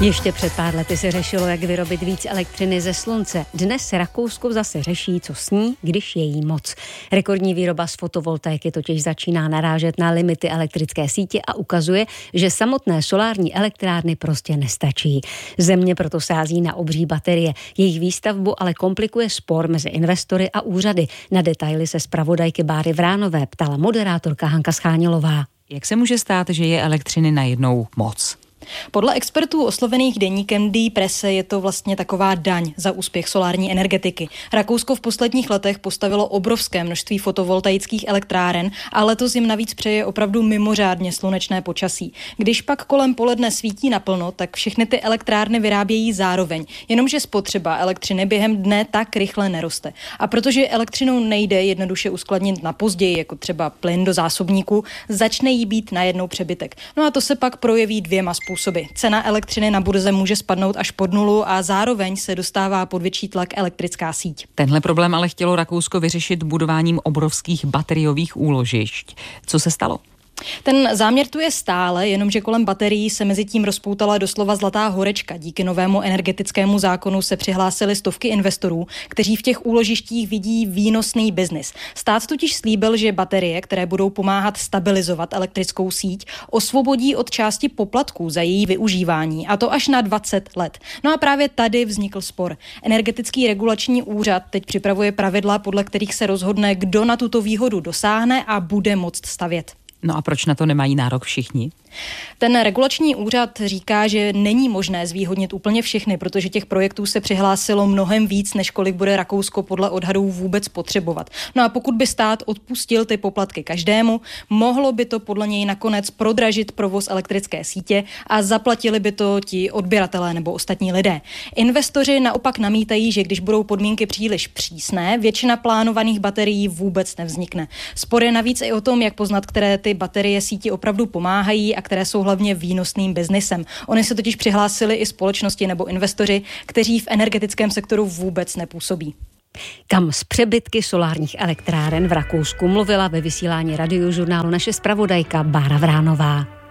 Ještě před pár lety se řešilo, jak vyrobit víc elektřiny ze slunce. Dnes Rakousko zase řeší, co s ní, když je jí moc. Rekordní výroba z fotovoltaiky totiž začíná narážet na limity elektrické sítě a ukazuje, že samotné solární elektrárny prostě nestačí. Země proto sází na obří baterie. Jejich výstavbu ale komplikuje spor mezi investory a úřady. Na detaily se zpravodajky Báry Vránové ptala moderátorka Hanka Schánělová. Jak se může stát, že je elektřiny najednou moc? Podle expertů oslovených deníkem Die Presse je to vlastně taková daň za úspěch solární energetiky. Rakousko v posledních letech postavilo obrovské množství fotovoltaických elektráren a letos jim navíc přeje opravdu mimořádně slunečné počasí. Když pak kolem poledne svítí naplno, tak všechny ty elektrárny vyrábějí zároveň, jenomže spotřeba elektřiny během dne tak rychle neroste. A protože elektřinu nejde jednoduše uskladnit na později, jako třeba plyn do zásobníku, začne jí být najednou přebytek. No a to se pak projeví dvěma způsoby. Cena elektřiny na burze může spadnout až pod nulu a zároveň se dostává pod větší tlak elektrická síť. Tenhle problém ale chtělo Rakousko vyřešit budováním obrovských bateriových úložišť. Co se stalo? Ten záměr tu je stále, jenomže kolem baterií se mezi tím rozpoutala doslova zlatá horečka. Díky novému energetickému zákonu se přihlásily stovky investorů, kteří v těch úložištích vidí výnosný biznis. Stát totiž slíbil, že baterie, které budou pomáhat stabilizovat elektrickou síť, osvobodí od části poplatků za její využívání, a to až na 20 let. No a právě tady vznikl spor. Energetický regulační úřad teď připravuje pravidla, podle kterých se rozhodne, kdo na tuto výhodu dosáhne a bude moct stavět. No a proč na to nemají nárok všichni? Ten regulační úřad říká, že není možné zvýhodnit úplně všechny, protože těch projektů se přihlásilo mnohem víc, než kolik bude Rakousko podle odhadů vůbec potřebovat. No a pokud by stát odpustil ty poplatky každému, mohlo by to podle něj nakonec prodražit provoz elektrické sítě a zaplatili by to ti odběratelé nebo ostatní lidé. Investoři naopak namítají, že když budou podmínky příliš přísné, většina plánovaných baterií vůbec nevznikne. Spor je navíc i o tom, jak poznat, které ty baterie síti opravdu pomáhají a které jsou hlavně výnosným biznisem. Oni se totiž přihlásili i společnosti nebo investoři, kteří v energetickém sektoru vůbec nepůsobí. Kam s přebytky solárních elektráren v Rakousku mluvila ve vysílání Radiožurnálu naše zpravodajka Bára Vránová.